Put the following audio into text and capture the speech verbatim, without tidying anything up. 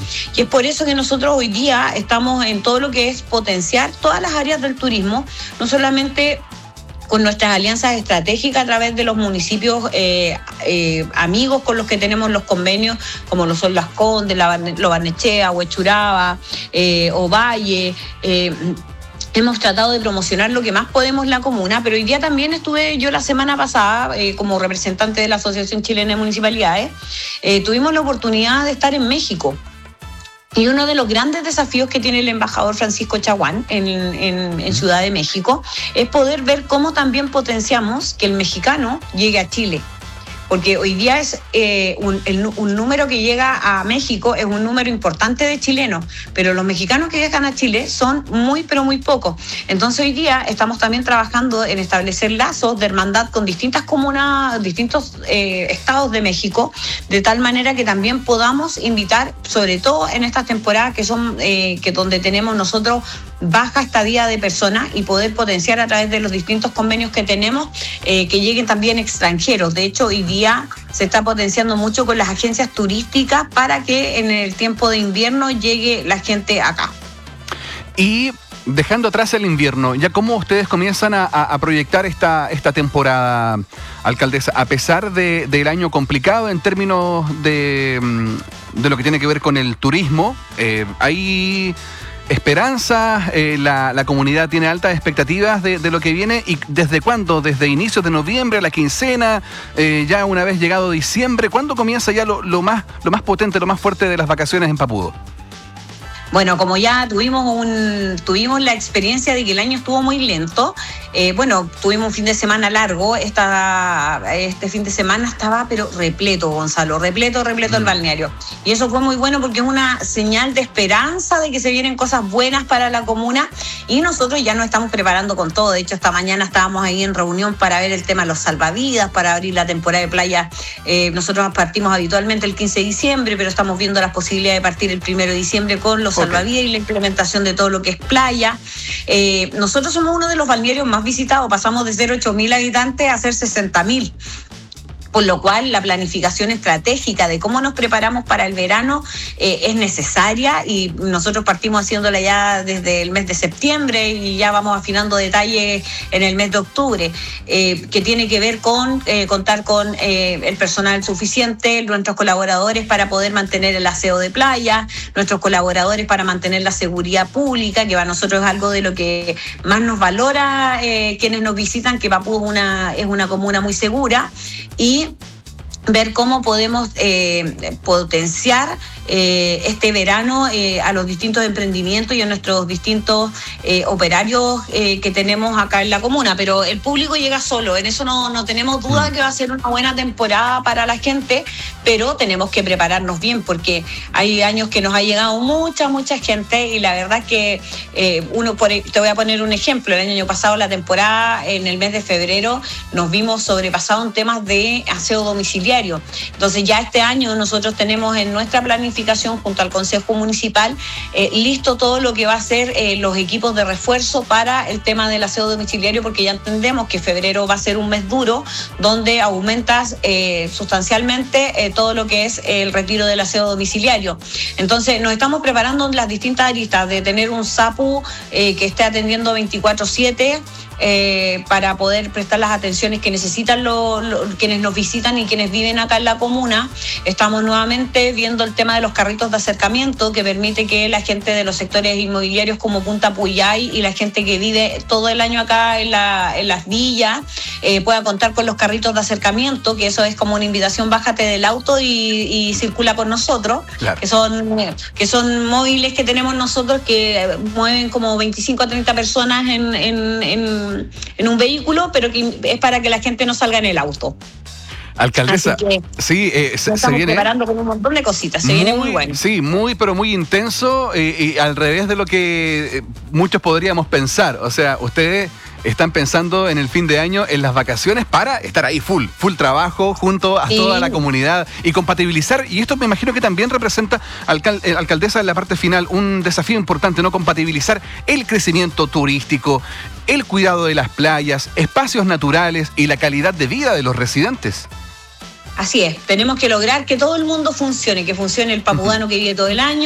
Y es por eso que nosotros hoy día estamos en todo lo que es potenciar todas las áreas del turismo, no solamente con nuestras alianzas estratégicas a través de los municipios eh, eh, amigos con los que tenemos los convenios, como lo son Las Condes, Lo Barnechea, Huechuraba, eh, Ovalle. Eh, hemos tratado de promocionar lo que más podemos en la comuna, pero hoy día también estuve yo la semana pasada eh, como representante de la Asociación Chilena de Municipalidades. Eh, tuvimos la oportunidad de estar en México. Y uno de los grandes desafíos que tiene el embajador Francisco Chaguán en, en, en Ciudad de México es poder ver cómo también potenciamos que el mexicano llegue a Chile. Porque hoy día es eh, un, el, un número que llega a México, es un número importante de chilenos, pero los mexicanos que llegan a Chile son muy, pero muy pocos. Entonces hoy día estamos también trabajando en establecer lazos de hermandad con distintas comunas, distintos eh, estados de México, de tal manera que también podamos invitar, sobre todo en estas temporadas que son eh, que donde tenemos nosotros baja estadía de personas, y poder potenciar a través de los distintos convenios que tenemos eh, que lleguen también extranjeros. De hecho, hoy día se está potenciando mucho con las agencias turísticas para que en el tiempo de invierno llegue la gente acá. Y dejando atrás el invierno, ¿ya cómo ustedes comienzan a, a proyectar esta, esta temporada, alcaldesa? A pesar de, del año complicado en términos de, de lo que tiene que ver con el turismo, eh, hay esperanza, eh, la, la comunidad tiene altas expectativas de, de lo que viene. ¿Y desde cuándo? ¿Desde inicios de noviembre, la quincena, eh, ya una vez llegado diciembre? ¿Cuándo comienza ya lo, lo, más, lo más potente, lo más fuerte de las vacaciones en Papudo? Bueno, como ya tuvimos un tuvimos la experiencia de que el año estuvo muy lento, eh, bueno, tuvimos un fin de semana largo, esta, este fin de semana estaba pero repleto, Gonzalo, repleto, repleto mm. el balneario. Y eso fue muy bueno porque es una señal de esperanza de que se vienen cosas buenas para la comuna, y nosotros ya nos estamos preparando con todo. De hecho, esta mañana estábamos ahí en reunión para ver el tema de los salvavidas, para abrir la temporada de playa. Eh, nosotros partimos habitualmente el quince de diciembre, pero estamos viendo las posibilidades de partir el primero de diciembre con los salvavidas y la implementación de todo lo que es playa. Eh, nosotros somos uno de los balnearios más visitados, pasamos de ser ocho mil habitantes a ser sesenta mil. Por lo cual la planificación estratégica de cómo nos preparamos para el verano eh, es necesaria, y nosotros partimos haciéndola ya desde el mes de septiembre y ya vamos afinando detalles en el mes de octubre, eh, que tiene que ver con eh, contar con eh, el personal suficiente, nuestros colaboradores para poder mantener el aseo de playa, nuestros colaboradores para mantener la seguridad pública, que para nosotros es algo de lo que más nos valora eh, quienes nos visitan, que Papudo es una, es una comuna muy segura, y ver cómo podemos eh, potenciar eh, este verano eh, a los distintos emprendimientos y a nuestros distintos eh, operarios eh, que tenemos acá en la comuna. Pero el público llega solo, en eso no, no tenemos duda de que va a ser una buena temporada para la gente, pero tenemos que prepararnos bien porque hay años que nos ha llegado mucha, mucha gente, y la verdad que eh, uno, por, te voy a poner un ejemplo, el año pasado la temporada, en el mes de febrero, nos vimos sobrepasados en temas de aseo domiciliario. Entonces ya este año nosotros tenemos en nuestra planificación junto al Consejo Municipal eh, listo todo lo que va a ser eh, los equipos de refuerzo para el tema del aseo domiciliario, porque ya entendemos que febrero va a ser un mes duro donde aumentas eh, sustancialmente eh, todo lo que es el retiro del aseo domiciliario. Entonces nos estamos preparando en las distintas aristas de tener un SAPU eh, que esté atendiendo veinticuatro siete Eh, para poder prestar las atenciones que necesitan lo, lo, quienes nos visitan y quienes viven acá en la comuna. Estamos nuevamente viendo el tema de los carritos de acercamiento, que permite que la gente de los sectores inmobiliarios como Punta Puyay y la gente que vive todo el año acá en, la, en las villas eh, pueda contar con los carritos de acercamiento, que eso es como una invitación: bájate del auto y, y circula con nosotros, claro. que, son, que son móviles que tenemos nosotros que mueven como veinticinco a treinta personas en, en, en en un vehículo, pero que es para que la gente no salga en el auto. Alcaldesa, sí, eh, se, estamos se viene preparando con un montón de cositas, se muy, viene muy bueno. Sí, muy, pero muy intenso, eh, y al revés de lo que muchos podríamos pensar. O sea, ustedes están pensando en el fin de año, en las vacaciones, para estar ahí full, full trabajo junto a sí. toda la comunidad y compatibilizar. Y esto me imagino que también representa, alcal, eh, alcaldesa, en la parte final, un desafío importante, ¿no? Compatibilizar el crecimiento turístico, el cuidado de las playas, espacios naturales y la calidad de vida de los residentes. Así es, tenemos que lograr que todo el mundo funcione, que funcione el papudano que vive todo el año,